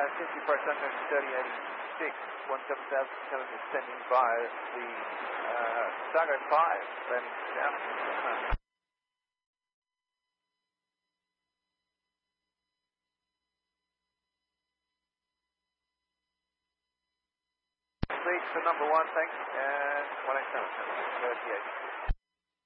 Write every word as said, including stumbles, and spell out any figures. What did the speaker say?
Cincy Price Sunday thirty eighty-six, one seven thousand seven is standing by the uh, Stargate five, landing down. Lead for number one, thanks, and one eight seven, thirty-eight.